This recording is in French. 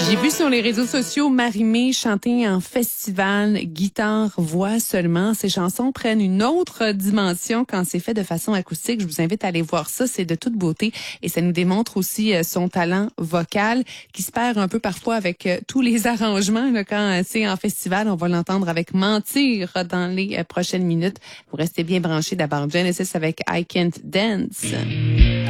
J'ai vu sur les réseaux sociaux Marie-Mé chanter en festival, guitare, voix seulement. Ces chansons prennent une autre dimension quand c'est fait de façon acoustique. Je vous invite à aller voir ça, c'est de toute beauté. Et ça nous démontre aussi son talent vocal qui se perd un peu parfois avec tous les arrangements. Là, quand c'est en festival, on va l'entendre avec Mentir dans les prochaines minutes. Vous restez bien branchés d'abord. Genesis avec I Can't Dance.